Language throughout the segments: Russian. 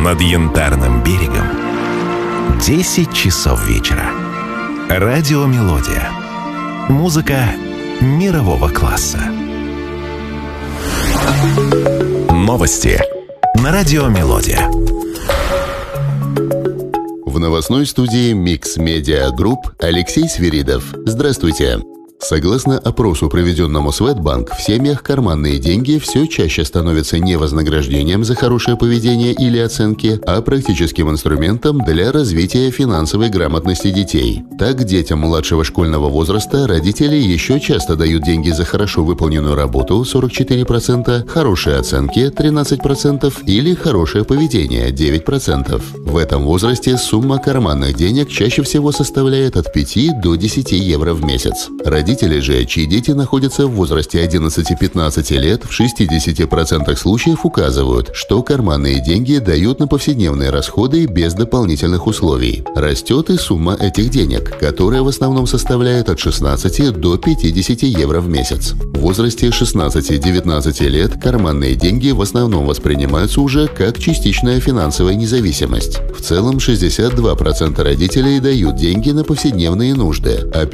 над Янтарным берегом 10 часов вечера. Радиомелодия. Музыка мирового класса. Новости на Радиомелодия. В новостной студии Mix Media Group Алексей Свиридов. Здравствуйте. Согласно опросу, проведенному Swedbank, в семьях карманные деньги все чаще становятся не вознаграждением за хорошее поведение или оценки, а практическим инструментом для развития финансовой грамотности детей. Так, детям младшего школьного возраста родители еще часто дают деньги за хорошо выполненную работу 44%, хорошие оценки 13% или хорошее поведение 9%. В этом возрасте сумма карманных денег чаще всего составляет от 5 до 10 евро в месяц. Родители же, чьи дети находятся в возрасте 11-15 лет, в 60% случаев указывают, что карманные деньги дают на повседневные расходы без дополнительных условий. Растет и сумма этих денег, которая в основном составляет от 16 до 50 евро в месяц. В возрасте 16-19 лет карманные деньги в основном воспринимаются уже как частичная финансовая независимость. В целом 62% родителей дают деньги на повседневные нужды, а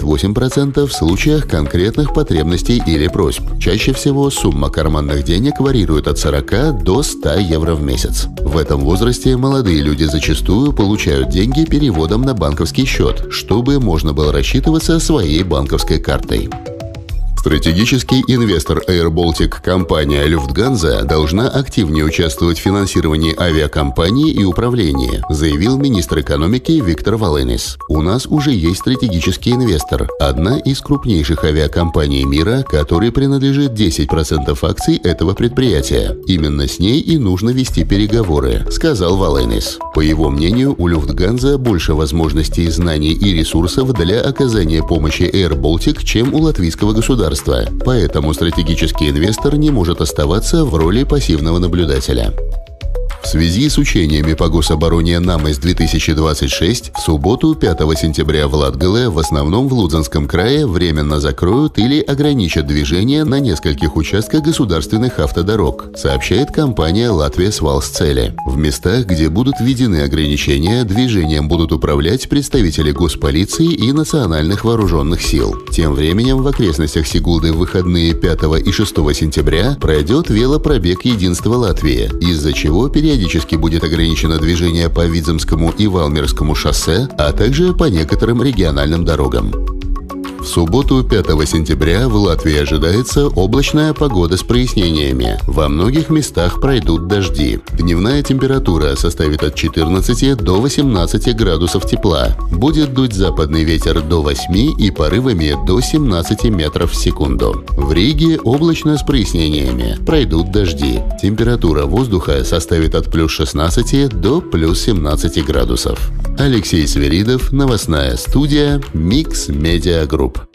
58% в случаях конкретных потребностей или просьб. Чаще всего сумма карманных денег варьирует от 40 до 100 евро в месяц. В этом возрасте молодые люди зачастую получают деньги переводом на банковский счет, чтобы можно было рассчитываться своей банковской картой. Стратегический инвестор Air Baltic компания Lufthansa должна активнее участвовать в финансировании авиакомпании и управлении, заявил министр экономики Виктор Валенис. У нас уже есть стратегический инвестор, одна из крупнейших авиакомпаний мира, которой принадлежит 10% акций этого предприятия. Именно с ней и нужно вести переговоры, сказал Валенис. По его мнению, у Lufthansa больше возможностей, знаний и ресурсов для оказания помощи Air Baltic, чем у латвийского государства. Поэтому стратегический инвестор не может оставаться в роли пассивного наблюдателя. В связи с учениями по гособороне НАМЭС-2026 в субботу 5 сентября в Латгале, в основном в Лудзенском крае, временно закроют или ограничат движение на нескольких участках государственных автодорог, сообщает компания «Латвия Свалсцели». В местах, где будут введены ограничения, движением будут управлять представители госполиции и национальных вооруженных сил. Тем временем в окрестностях Сигулды в выходные 5 и 6 сентября пройдет велопробег «Единство Латвии», из-за чего периодически будет ограничено движение по Видземскому и Валмирскому шоссе, а также по некоторым региональным дорогам. В субботу 5 сентября в Латвии ожидается облачная погода с прояснениями. Во многих местах пройдут дожди. Дневная температура составит от 14 до 18 градусов тепла. Будет дуть западный ветер до 8 и порывами до 17 метров в секунду. В Риге облачно с прояснениями. Пройдут дожди. Температура воздуха составит от плюс 16 до плюс 17 градусов. Алексей Свиридов, новостная студия Mix Media Group.